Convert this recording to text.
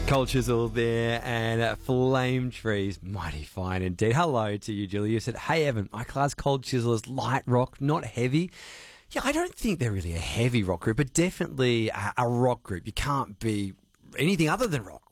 Cold Chisel there and Flame Trees, mighty fine indeed. Hello to you, Julie. You said, hey, Evan, my class Cold Chisel is light rock, not heavy. Yeah, I don't think they're really a heavy rock group, but definitely a rock group. You can't be anything other than rock